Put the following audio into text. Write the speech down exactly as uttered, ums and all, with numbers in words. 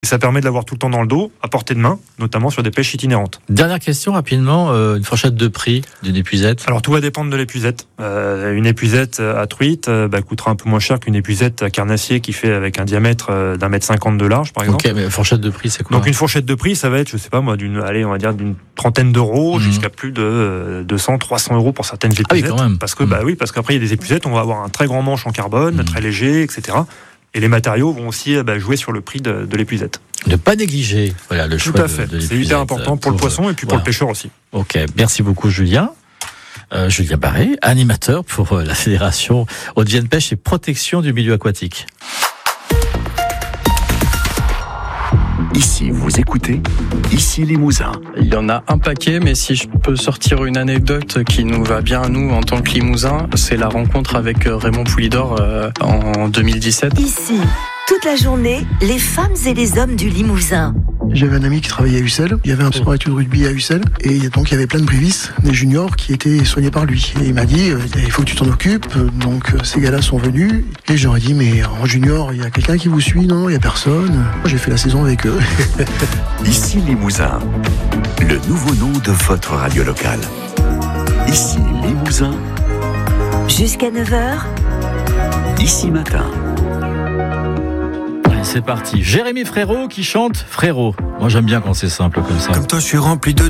Et ça permet de l'avoir tout le temps dans le dos, à portée de main, notamment sur des pêches itinérantes. Dernière question rapidement, euh, une fourchette de prix d'une épuisette. Alors tout va dépendre de l'épuisette. Euh, une épuisette à truite euh, bah, coûtera un peu moins cher qu'une épuisette à carnassier qui fait avec un diamètre euh, d'un mètre cinquante de large, par exemple. Ok, mais fourchette de prix, c'est quoi? Donc une fourchette de prix, ça va être, je sais pas moi, d'une, allez, on va dire d'une trentaine d'euros Mmh. jusqu'à plus de euh, deux cents, trois cents euros pour certaines épuisettes. Ah oui, quand même. Parce que Mmh. bah oui, parce qu'après il y a des épuisettes, on va avoir un très grand manche en carbone, Mmh. très léger, et cetera. Et les matériaux vont aussi bah, jouer sur le prix de, de l'épuisette. Ne pas négliger, voilà le choix Tout à fait. de, de C'est hyper important pour, pour le poisson et puis voilà. pour le pêcheur aussi. Ok, merci beaucoup Julien. Euh, Julien Barré, animateur pour euh, la Fédération Haute-Vienne Pêche et Protection du Milieu Aquatique. Ici, vous écoutez Ici Limousin. Il y en a un paquet, mais si je peux sortir une anecdote qui nous va bien à nous en tant que Limousin, c'est la rencontre avec Raymond Poulidor euh, en deux mille dix-sept. Ici, toute la journée, les femmes et les hommes du Limousin. J'avais un ami qui travaillait à Ussel, il y avait un sport études rugby à Ussel, et donc il y avait plein de brévistes, des juniors qui étaient soignés par lui. Et il m'a dit, il faut que tu t'en occupes, donc ces gars-là sont venus, et je leur ai dit, mais en junior, il y a quelqu'un qui vous suit, non? Il y a personne. J'ai fait la saison avec eux. Ici Limousin, le nouveau nom de votre radio locale. Ici Limousin. Jusqu'à neuf heures. Ici Matin. Allez, c'est parti. Jérémy Frérot qui chante Frérot. Moi j'aime bien quand c'est simple comme ça. Comme toi je suis rempli de